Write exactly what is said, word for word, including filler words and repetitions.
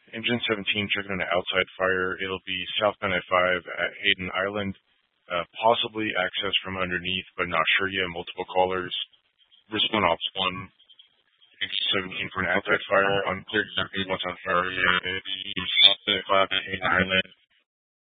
Engine seventeen checking on an outside fire. It'll be southbound at five at Hayden Island. Uh, possibly access from underneath, but not sure yet. Multiple callers. Respond ops one. Engine seventeen for an outside fire. Unclear exactly what's on fire yet. It'll be southbound at five at Hayden Island.